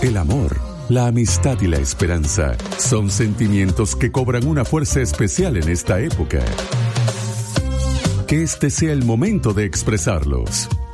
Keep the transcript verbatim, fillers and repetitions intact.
El amor, la amistad y la esperanza son sentimientos que cobran una fuerza especial en esta época. Que este sea el momento de expresarlos.